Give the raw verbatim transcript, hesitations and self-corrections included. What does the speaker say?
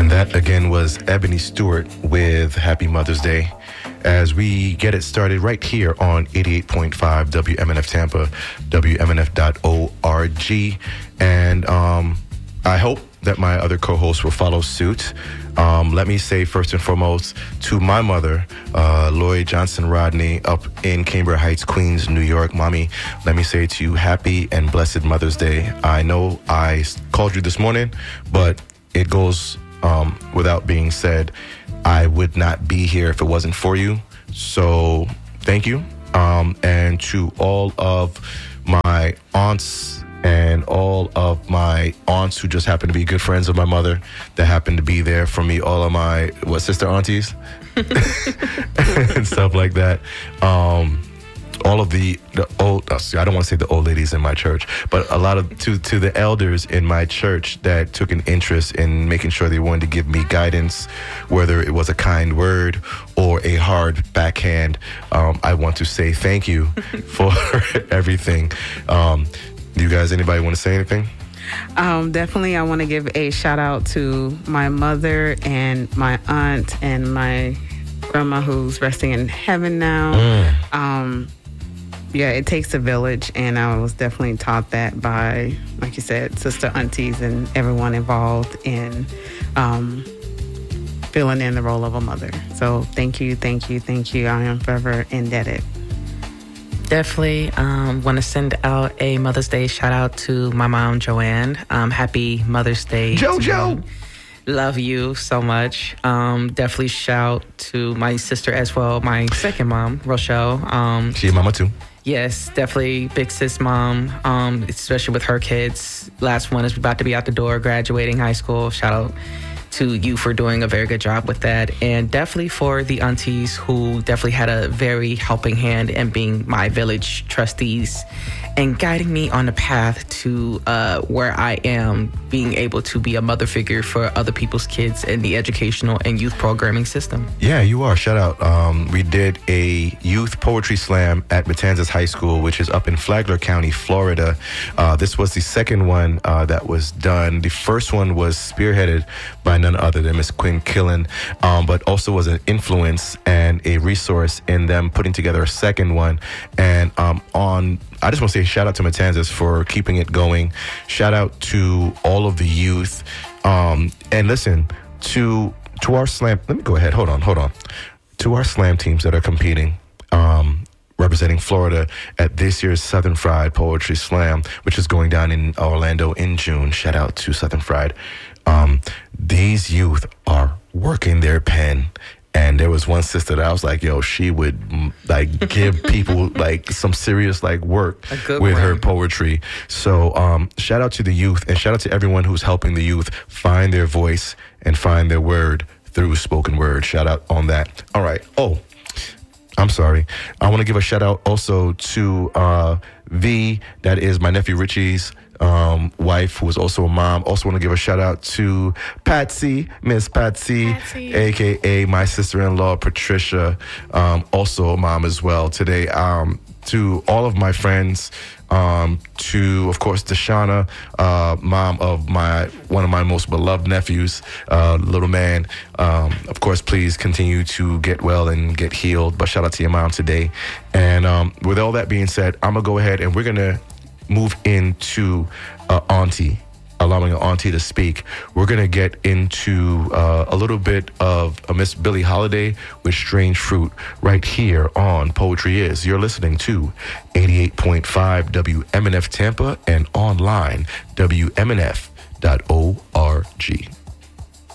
And that again was Ebony Stewart with Happy Mother's Day, as we get it started right here on eighty-eight point five W M N F Tampa, W M N F dot org. And um, I hope that my other co-hosts will follow suit. Um, let me say first and foremost to my mother, uh, Lloyd Johnson Rodney, up in Cambria Heights, Queens, New York. Mommy, let me say to you, happy and blessed Mother's Day. I know I called you this morning, but it goes um, without being said, I would not be here if it wasn't for you. So thank you. Um, and to all of my aunts and all of my aunts who just happen to be good friends of my mother that happen to be there for me, all of my, what, sister aunties? and stuff like that. Um, all of the, the old, I don't want to say the old ladies in my church, but a lot of, to, to the elders in my church that took an interest in making sure they wanted to give me guidance, whether it was a kind word or a hard backhand. Um, I want to say thank you for everything. Um, you guys, anybody want to say anything? Um, definitely, I want to give a shout out to my mother and my aunt and my grandma who's resting in heaven now. Mm. Um, yeah, it takes a village, and I was definitely taught that by, like you said, sister aunties and everyone involved in um, filling in the role of a mother. So thank you, thank you, thank you. I am forever indebted. Definitely um, want to send out a Mother's Day shout out to my mom, Joanne. Um, happy Mother's Day. JoJo. Love you so much. Um, definitely shout to my sister as well, my second mom, Rochelle. Um, she a mama too. Yes, definitely big sis mom, um, especially with her kids. Last one is about to be out the door, graduating high school. Shout out to you for doing a very good job with that, and definitely for the aunties who definitely had a very helping hand in being my village trustees and guiding me on the path to uh, where I am, being able to be a mother figure for other people's kids in the educational and youth programming system. Yeah, you are. Shout out. Um, we did a youth poetry slam at Matanzas High School, which is up in Flagler County, Florida. Uh, this was the second one uh, that was done. The first one was spearheaded by none other than Miss Quinn Killen, um, but also was an influence and a resource in them putting together a second one. And um, on, I just want to say shout out to Matanzas for keeping it going. Shout out to all of the youth. Um, and listen, to to our slam, let me go ahead, hold on, hold on. To our slam teams that are competing, um, representing Florida at this year's Southern Fried Poetry Slam, which is going down in Orlando in June. Shout out to Southern Fried. Um, these youth are working their pen. And there was one sister that I was like, yo, she would like give people like some serious like work with one. her poetry. So um, shout out to the youth, and shout out to everyone who's helping the youth find their voice and find their word through spoken word. Shout out on that. All right. Oh, I'm sorry. I want to give a shout out also to uh, V, that is my nephew Richie's um, wife, who is also a mom. Also want to give a shout out to Patsy, Miss Patsy, Patsy. A K A my sister-in-law Patricia, um, also a mom as well today. Um, to all of my friends, um, to, of course, Deshauna, uh, mom of my one of my most beloved nephews, uh, little man. Um, of course, please continue to get well and get healed. But shout out to your mom today. And um, with all that being said, I'm going to go ahead and we're going to move into uh, Auntie, allowing an auntie to speak. We're going to get into uh, a little bit of a Miss Billie Holiday with Strange Fruit right here on Poetry Is. You're listening to eighty-eight point five W M N F Tampa and online, W M N F dot org.